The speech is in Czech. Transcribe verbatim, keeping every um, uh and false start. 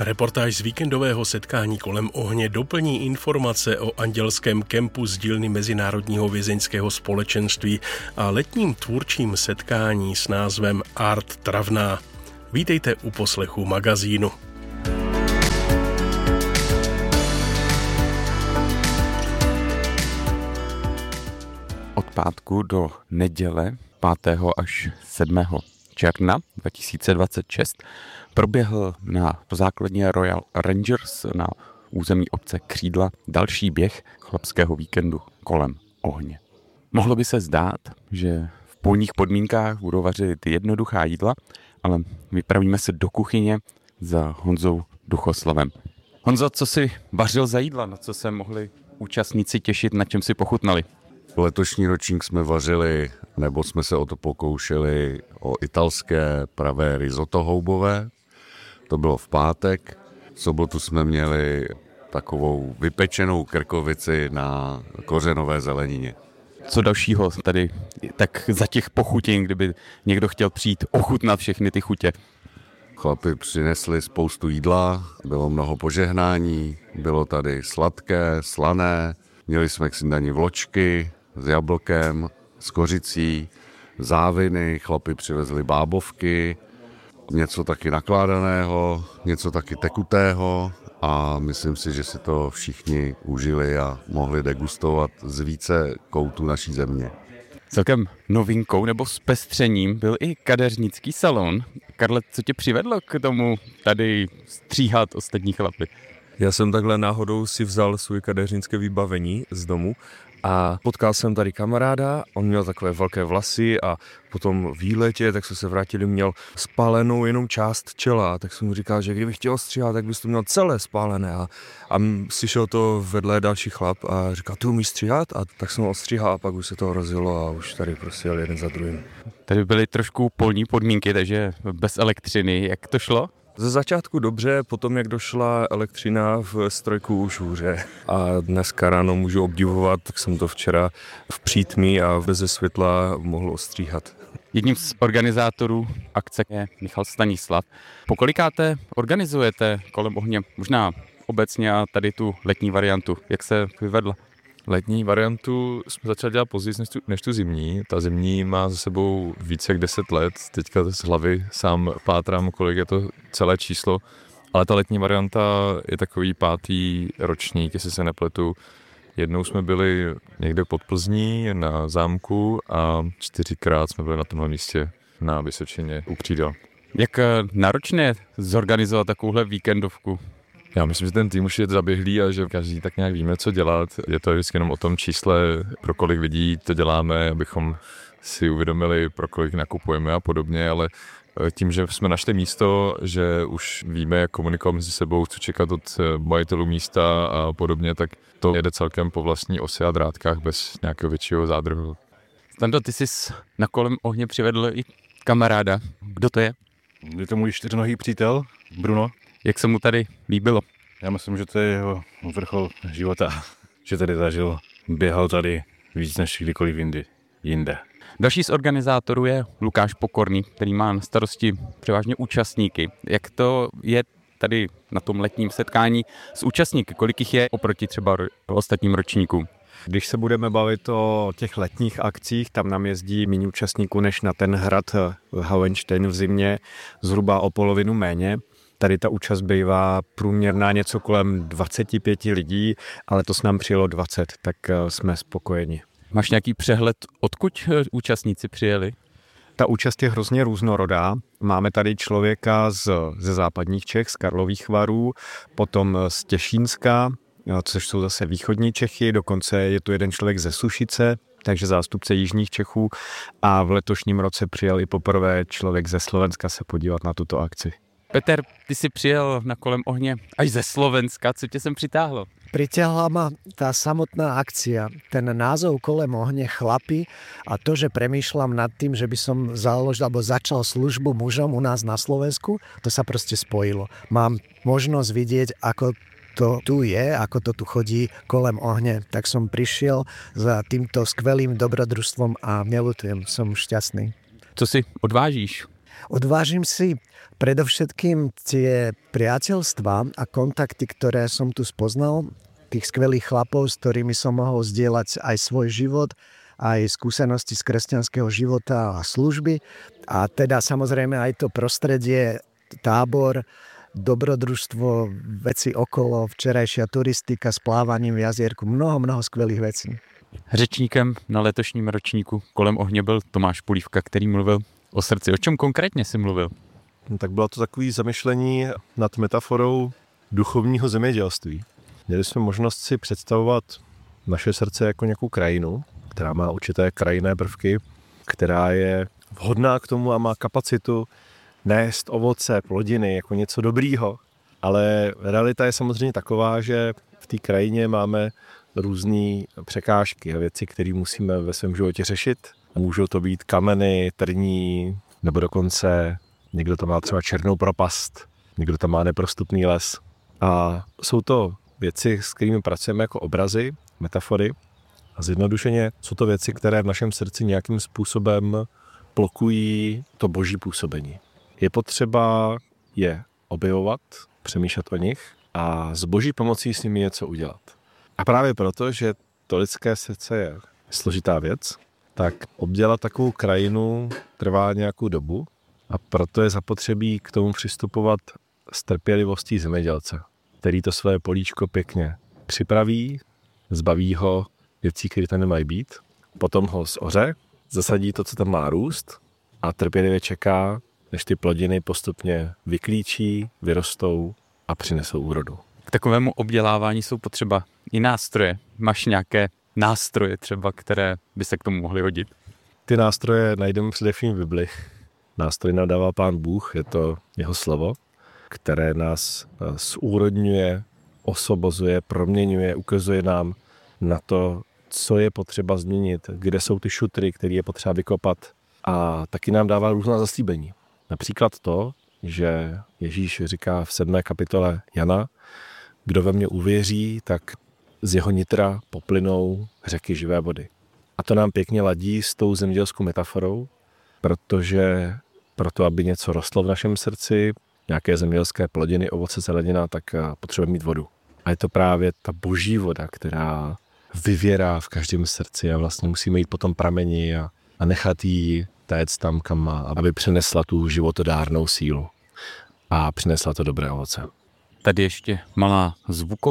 Reportáž z víkendového setkání kolem ohně doplní informace o andělském kempu z dílny Mezinárodního vězeňského společenství a letním tvůrčím setkání s názvem Art Travná. Vítejte u poslechu magazínu. Od pátku do neděle pátého až sedmého června dva tisíce dvacet šest proběhl na základně Royal Rangers na území obce Křídla další běh chlapského víkendu kolem ohně. Mohlo by se zdát, že v polních podmínkách budou vařit jednoduchá jídla, ale vypravíme se do kuchyně za Honzou Duchoslavem. Honzo, co si vařil za jídla, na co se mohli účastníci těšit, na čem si pochutnali? Letošní ročník jsme vařili, nebo jsme se o to pokoušeli, o italské pravé risotto houbové. To bylo v pátek. V sobotu jsme měli takovou vypečenou krkovici na kořenové zelenině. Co dalšího tady, tak za těch pochutin, kdyby někdo chtěl přijít ochutnat všechny ty chutě? Chlapi přinesli spoustu jídla, bylo mnoho požehnání, bylo tady sladké, slané, měli jsme k snídani vločky s jablkem, s kořicí, záviny, chlapi přivezli bábovky, něco taky nakládaného, něco taky tekutého a myslím si, že si to všichni užili a mohli degustovat z více koutů naší země. Celkem novinkou nebo zpestřením byl i kadeřnický salon. Karle, co tě přivedlo k tomu tady stříhat ostatní chlapy? Já jsem takhle náhodou si vzal svůj kadeřnické vybavení z domu a potkal jsem tady kamaráda, on měl takové velké vlasy a potom v výletě, tak jsme se vrátili, měl spálenou jenom část čela, tak jsem mu říkal, že kdybych chtěl stříhat, tak bys to měl celé spálené a, a slyšel to vedle další chlap a říkal, ty umíš stříhat? A tak jsem ho ostříhal a pak už se to rozjelo a už tady prostě jel jeden za druhým. Tady byly trošku polní podmínky, takže bez elektřiny, jak to šlo? Ze začátku dobře, potom jak došla elektřina v strojku už hůře. A dneska ráno můžu obdivovat, tak jsem to včera v přítmí a beze světla mohl ostříhat. Jedním z organizátorů akce je Michal Stanislav. Pokolikáté organizujete kolem ohně, možná obecně a tady tu letní variantu, jak se vyvedla? Letní variantu jsme začali dělat později než tu, než tu zimní. Ta zimní má za sebou více jak deset let. Teďka z hlavy sám pátrám, kolik je to celé číslo. Ale ta letní varianta je takový pátý ročník, jestli se nepletu. Jednou jsme byli někde pod Plzní na zámku a čtyřikrát jsme byli na tomhle místě na Vysočině u Křídla. Jak náročné zorganizovat takovouhle víkendovku? Já myslím, že ten tým už je zaběhlý a že každý tak nějak víme, co dělat. Je to vždycky jenom o tom čísle, pro kolik lidí to děláme, abychom si uvědomili, pro kolik nakupujeme a podobně, ale tím, že jsme našli místo, že už víme, jak komunikovat mezi sebou, co čekat od majitelů místa a podobně, tak to jede celkem po vlastní ose a drátkách bez nějakého většího zádrhu. Stando, ty jsi na kolem ohně přivedl i kamaráda. Kdo to je? Je to můj čtyřnohý přítel, Bruno. Jak se mu tady líbilo? Já myslím, že to je jeho vrchol života, že tady zažil, běhal tady víc než kdykoliv jindy, jinde. Další z organizátorů je Lukáš Pokorný, který má na starosti převážně účastníky. Jak to je tady na tom letním setkání s účastníky? Kolik jich je oproti třeba ostatním ročníkům? Když se budeme bavit o těch letních akcích, tam nám jezdí méně účastníků než na ten hrad Hauenstein v zimě, zhruba o polovinu méně. Tady ta účast bývá průměrná něco kolem dvacet pět lidí, ale to s nám přijelo dvacet, tak jsme spokojeni. Máš nějaký přehled, odkud účastníci přijeli? Ta účast je hrozně různorodá. Máme tady člověka z, ze západních Čech, z Karlových Varů, potom z Těšínska, což jsou zase východní Čechy, dokonce je tu jeden člověk ze Sušice, takže zástupce jižních Čechů a v letošním roce přijel i poprvé člověk ze Slovenska se podívat na tuto akci. Peter, ty si přijel na kolem ohně až ze Slovenska, co tě sem přitáhlo? Priťahla ma tá samotná akcia, ten názov kolem ohne chlapi a to, že premýšľam nad tým, že by som založil alebo začal službu mužom u nás na Slovensku, to sa proste spojilo. Mám možnosť vidieť, ako to tu je, ako to tu chodí kolem ohne, tak som prišiel za týmto skvelým dobrodružstvom a neľutujem, som šťastný. Co si odvážíš? Odvážim si predovšetkým tie priateľstvá a kontakty, ktoré som tu spoznal, tých skvelých chlapov, s ktorými som mohol zdieľať aj svoj život, aj skúsenosti z kresťanského života a služby. A teda samozrejme aj to prostredie, tábor, dobrodružstvo, veci okolo, včerajšia turistika s plávaním v jazierku, mnoho, mnoho skvelých vecí. Řečníkem na letošním ročníku Kolem ohně byl Tomáš Polívka, který mluvil o srdci. O čem konkrétně si mluvil? No, tak bylo to takové zamyšlení nad metaforou duchovního zemědělství. Měli jsme možnost si představovat naše srdce jako nějakou krajinu, která má určité krajinné prvky, která je vhodná k tomu a má kapacitu nést ovoce, plodiny jako něco dobrýho. Ale realita je samozřejmě taková, že v té krajině máme různé překážky a věci, které musíme ve svém životě řešit. Můžou to být kameny, trní, nebo dokonce někdo tam má třeba černou propast, někdo tam má neprostupný les. A jsou to věci, s kterými pracujeme jako obrazy, metafory. A zjednodušeně jsou to věci, které v našem srdci nějakým způsobem blokují to boží působení. Je potřeba je objevovat, přemýšlet o nich a s boží pomocí s nimi něco udělat. A právě proto, že to lidské srdce je složitá věc, tak obdělat takovou krajinu trvá nějakou dobu a proto je zapotřebí k tomu přistupovat s trpělivostí zemědělce, který to své políčko pěkně připraví, zbaví ho věcí, které tam nemají být, potom ho zoře, zasadí to, co tam má růst a trpělivě čeká, než ty plodiny postupně vyklíčí, vyrostou a přinesou úrodu. K takovému obdělávání jsou potřeba i nástroje. Máš nějaké nástroje třeba, které by se k tomu mohly hodit? Ty nástroje najdeme především v Bibli. Nástroj nám dává Pán Bůh, je to jeho slovo, které nás zúrodňuje, osvobozuje, proměňuje, ukazuje nám na to, co je potřeba změnit, kde jsou ty šutry, které je potřeba vykopat, a taky nám dává různá zaslíbení. Například to, že Ježíš říká v sedmé kapitole Jana, kdo ve mě uvěří, tak z jeho nitra poplynou řeky živé vody. A to nám pěkně ladí s tou zemědělskou metaforou, protože proto, aby něco rostlo v našem srdci, nějaké zemědělské plodiny, ovoce, zelenina, tak potřebujeme mít vodu. A je to právě ta boží voda, která vyvěrá v každém srdci a vlastně musíme jít po tom prameni a, a nechat jí téct tam, kam má, aby přinesla tu životodárnou sílu a přinesla to dobré ovoce. Tady ještě malá zvuková